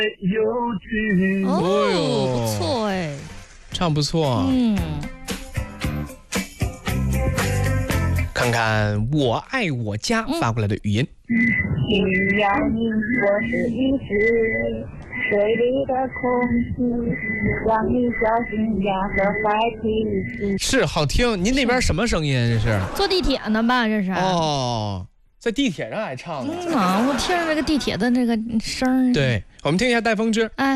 哦，不错哎， 唱不错啊。看看我爱我家发过来的语音。 需要你，我是一只水里的空气，让你小心呀和坏脾气。 是好听，您那边什么声音？这是坐地铁呢吧？这是哦，在地铁上还唱呢。 我听着那个地铁的那个声儿。 对，我们听一下带风之。